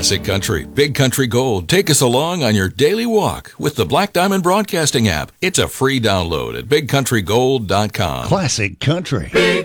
Classic Country, Big Country Gold. Take us along on your daily walk with the Black Diamond Broadcasting app. It's a free download at bigcountrygold.com. Classic Country.